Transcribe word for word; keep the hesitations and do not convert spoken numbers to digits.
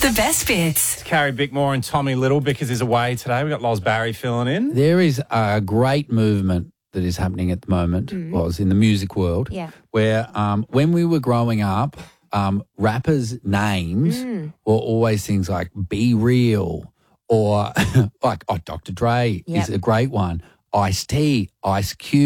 The best bits. It's Carrie Bickmore and Tommy Little. Bickers is away today. We've got Loz Barry filling in. There is a great movement that is happening at the moment, mm. was in the music world, yeah. where um, when we were growing up, um, rappers' names mm. were always things like Be Real or like, oh, Doctor Dre yep. is a great one, Ice-T, Ice Cube.